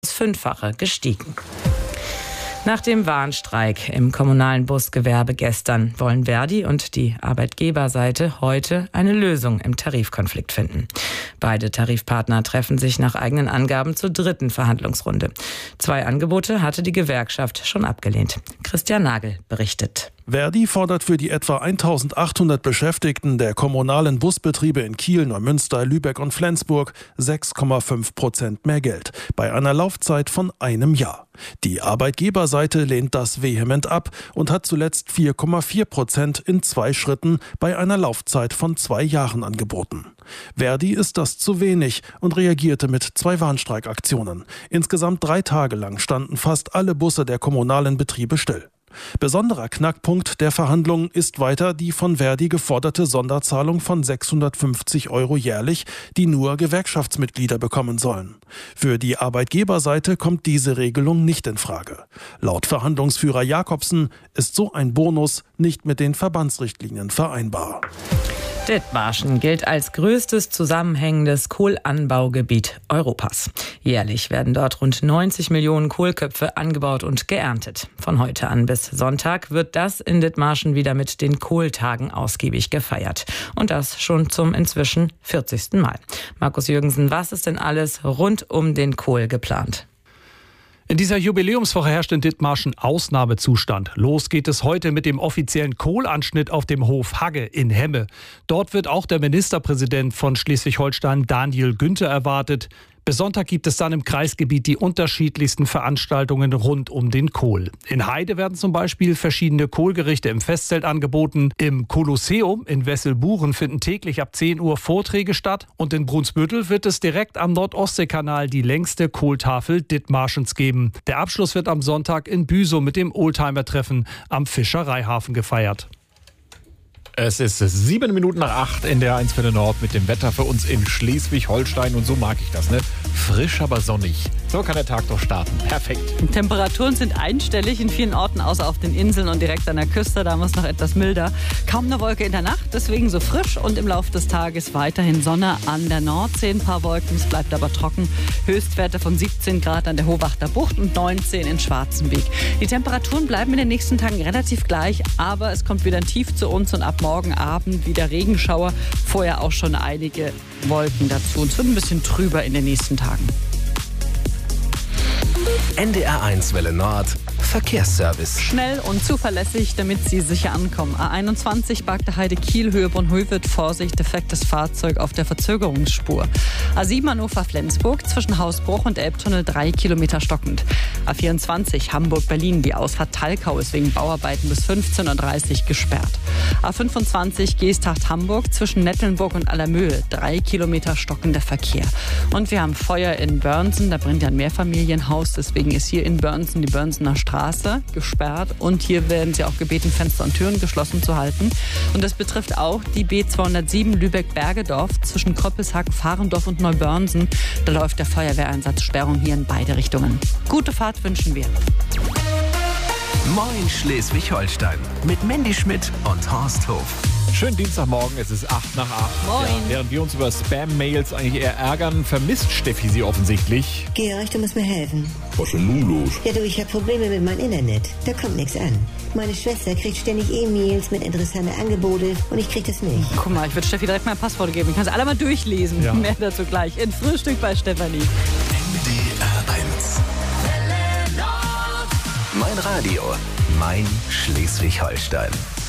das Fünffache gestiegen. Nach dem Warnstreik im kommunalen Busgewerbe gestern wollen Verdi und die Arbeitgeberseite heute eine Lösung im Tarifkonflikt finden. Beide Tarifpartner treffen sich nach eigenen Angaben zur dritten Verhandlungsrunde. 2 Angebote hatte die Gewerkschaft schon abgelehnt. Christian Nagel berichtet. Verdi fordert für die etwa 1800 Beschäftigten der kommunalen Busbetriebe in Kiel, Neumünster, Lübeck und Flensburg 6,5% mehr Geld bei einer Laufzeit von einem Jahr. Die Arbeitgeberseite lehnt das vehement ab und hat zuletzt 4,4% in 2 Schritten bei einer Laufzeit von 2 Jahren angeboten. Verdi ist das zu wenig und reagierte mit 2 Warnstreikaktionen. Insgesamt 3 Tage lang standen fast alle Busse der kommunalen Betriebe still. Besonderer Knackpunkt der Verhandlungen ist weiter die von Verdi geforderte Sonderzahlung von 650 € jährlich, die nur Gewerkschaftsmitglieder bekommen sollen. Für die Arbeitgeberseite kommt diese Regelung nicht in Frage. Laut Verhandlungsführer Jakobsen ist so ein Bonus nicht mit den Verbandsrichtlinien vereinbar. Dithmarschen gilt als größtes zusammenhängendes Kohlanbaugebiet Europas. Jährlich werden dort rund 90 Millionen Kohlköpfe angebaut und geerntet. Von heute an bis Sonntag wird das in Dithmarschen wieder mit den Kohltagen ausgiebig gefeiert. Und das schon zum inzwischen 40. Mal. Markus Jürgensen, was ist denn alles rund um den Kohl geplant? In dieser Jubiläumswoche herrscht in Dithmarschen Ausnahmezustand. Los geht es heute mit dem offiziellen Kohlanschnitt auf dem Hof Hagge in Hemme. Dort wird auch der Ministerpräsident von Schleswig-Holstein, Daniel Günther, erwartet. Bis Sonntag gibt es dann im Kreisgebiet die unterschiedlichsten Veranstaltungen rund um den Kohl. In Heide werden zum Beispiel verschiedene Kohlgerichte im Festzelt angeboten. Im Kolosseum in Wesselburen finden täglich ab 10 Uhr Vorträge statt. Und in Brunsbüttel wird es direkt am Nordostseekanal die längste Kohltafel Dithmarschens geben. Der Abschluss wird am Sonntag in Büsow mit dem Oldtimer-Treffen am Fischereihafen gefeiert. Es ist 7 Minuten nach 8 in der 1 Welle Nord mit dem Wetter für uns in Schleswig-Holstein. Und so mag ich das, ne? Frisch, aber sonnig. So kann der Tag doch starten. Perfekt. Temperaturen sind einstellig in vielen Orten, außer auf den Inseln und direkt an der Küste. Da muss noch etwas milder. Kaum eine Wolke in der Nacht, deswegen so frisch. Und im Laufe des Tages weiterhin Sonne an der Nordsee. Ein paar Wolken, es bleibt aber trocken. Höchstwerte von 17 Grad an der Hohwachter Bucht und 19 in Schwarzenbeek. Die Temperaturen bleiben in den nächsten Tagen relativ gleich, aber es kommt wieder ein Tief zu uns und ab morgen Abend wieder Regenschauer. Vorher auch schon einige Wolken dazu. Es wird ein bisschen trüber in den nächsten Tagen. NDR 1 Welle Nord Verkehrsservice. Schnell und zuverlässig, damit Sie sicher ankommen. A21 Bagde Heide Kiel, Höhe Bonn-Hövel, Vorsicht, defektes Fahrzeug auf der Verzögerungsspur. A7 Hannover Flensburg, zwischen Hausbruch und Elbtunnel 3 Kilometer stockend. A24 Hamburg-Berlin, die Ausfahrt Talkau ist wegen Bauarbeiten bis 15:30 Uhr gesperrt. A25 Geesthacht-Hamburg, zwischen Nettelnburg und Allermöhl, 3 Kilometer stockender Verkehr. Und wir haben Feuer in Börnsen, da brennt ja ein Mehrfamilienhaus, deswegen ist hier in Börnsen die Börnsener Straße gesperrt und hier werden sie auch gebeten, Fenster und Türen geschlossen zu halten. Und das betrifft auch die B207 Lübeck-Bergedorf zwischen Koppelshack, Fahrendorf und Neubörnsen. Da läuft der Feuerwehreinsatz, Sperrung hier in beide Richtungen. Gute Fahrt wünschen wir. Moin Schleswig-Holstein mit Mandy Schmidt und Horst Hof. Schönen Dienstagmorgen, es ist 8 nach 8. Moin. Ja, während wir uns über Spam-Mails eigentlich eher ärgern, vermisst Steffi sie offensichtlich. Georg, du musst mir helfen. Was ist denn nun los? Ja du, ich habe Probleme mit meinem Internet. Da kommt nichts an. Meine Schwester kriegt ständig E-Mails mit interessanten Angeboten und ich krieg das nicht. Guck mal, ich würde Steffi direkt mein Passwort geben. Ich kann es alle mal durchlesen. Ja. Mehr dazu gleich in Frühstück bei Stefanie. NDR 1. Mein Radio, mein Schleswig-Holstein.